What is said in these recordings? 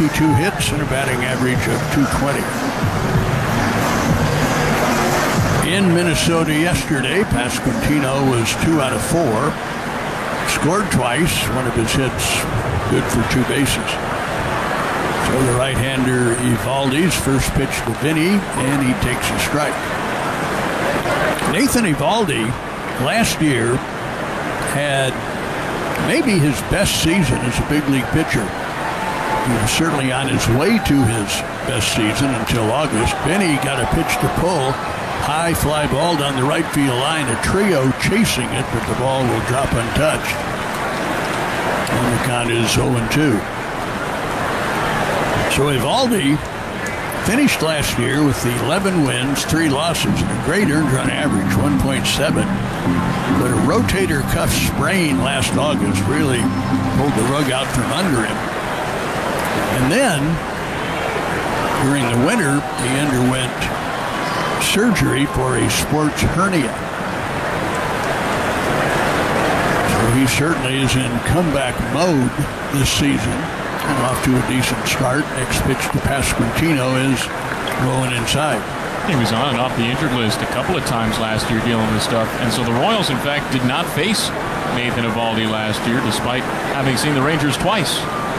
52 hits and a batting average of .220. In Minnesota yesterday, Pasquantino was 2 out of 4. Scored twice, one of his hits good for 2 bases. So the right-hander Eovaldi's first pitch to Vinny, and he takes a strike. Nathan Eovaldi last year had maybe his best season as a big league pitcher. He was certainly on his way to his best season until August. Vinny got a pitch to pull. High fly ball down the right field line. A trio chasing it, but the ball will drop untouched. And the count is 0-2. So Eovaldi finished last year with 11 wins, 3 losses, and a great earned run average, 1.7. But a rotator cuff sprain last August really pulled the rug out from under him. And then, during the winter, he underwent surgery for a sports hernia. So he certainly is in comeback mode this season and off to a decent start. Next pitch to Pasquantino is rolling inside. He was on and off the injured list a couple of times last year dealing with stuff. And so the Royals, in fact, did not face Nathan Eovaldi last year, despite having seen the Rangers twice.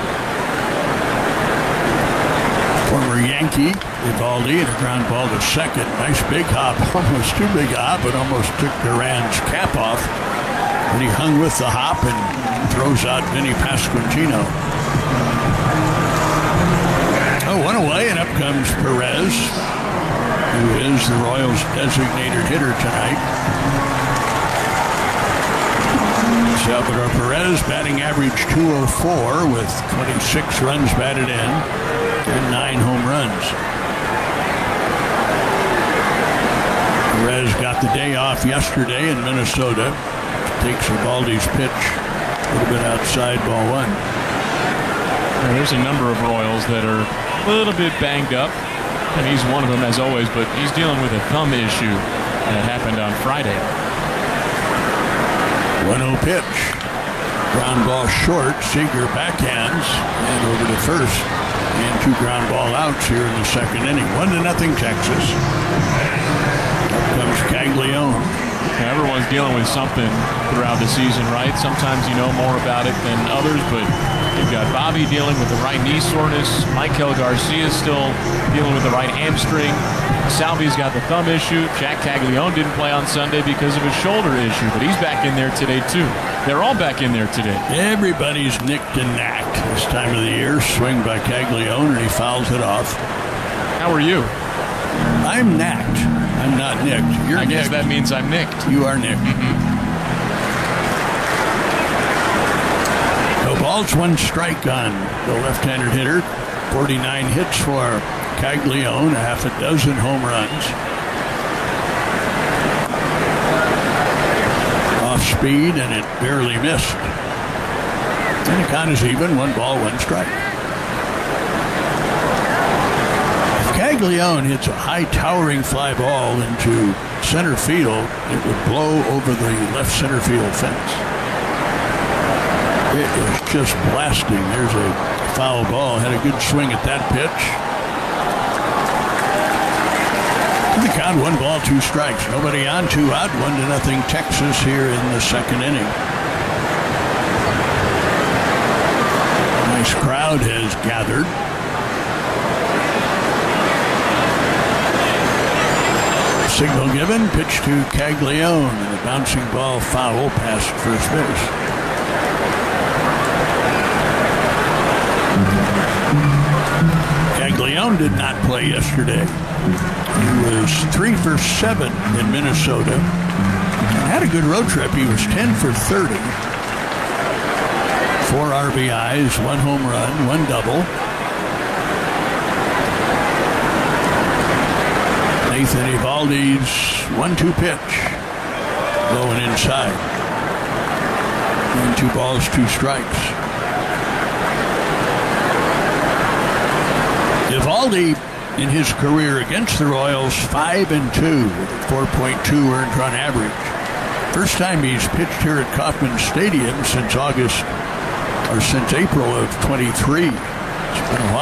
Former Yankee Eovaldi and a ground ball to second. Nice big hop, almost too big a hop, but almost took Duran's cap off. And he hung with the hop and throws out Vinny Pasquantino. Oh, one away, and up comes Perez, who is the Royals' designated hitter tonight. Salvador Perez, batting average .204 with 26 runs batted in and 9 home runs. Perez got the day off yesterday in Minnesota. Takes Eovaldi's pitch a little bit outside, ball 1. There's a number of Royals that are a little bit banged up, and he's one of them as always, but he's dealing with a thumb issue that happened on Friday. 1-0 pitch. Ground ball short. Seager backhands and over to first. And 2 ground ball outs here in the second inning. 1-0 Texas. Up comes Caglione. Everyone's dealing with something throughout the season, right? Sometimes you know more about it than others, but you've got Bobby dealing with the right knee soreness. Michael Garcia is still dealing with the right hamstring. Salvi's got the thumb issue. Jack Caglione didn't play on Sunday because of a shoulder issue, but he's back in there today too. They're all back in there today. Everybody's nicked and knacked this time of the year. Swing by Caglione, and he fouls it off. How are you? I'm knacked. I'm not nicked. You're I guess nicked. that means I'm nicked. You are nicked. No balls, 1 strike on the left-handed hitter. 49 hits for Caglione, half a dozen home runs. Off speed, and it barely missed. And the count is even, 1 ball, 1 strike. Caglione hits a high towering fly ball into center field, it would blow over the left center field fence. It is just blasting. There's a foul ball. Had a good swing at that pitch. The count, 1 ball, 2 strikes. Nobody on, 2 out. 1-0 Texas here in the second inning. Nice crowd has gathered. Signal given, pitch to Caglione, and a bouncing ball foul past first base. Caglione did not play yesterday. He was 3 for 7 in Minnesota. Had a good road trip. He was 10 for 30. 4 RBIs, 1 home run, 1 double. Nathan Eovaldi's 1-2 pitch. Going inside. And 2 balls, 2 strikes. Eovaldi, in his career against the Royals, 5-2 with a 4.2 earned run average. First time he's pitched here at Kauffman Stadium since April of 23. It's been a while.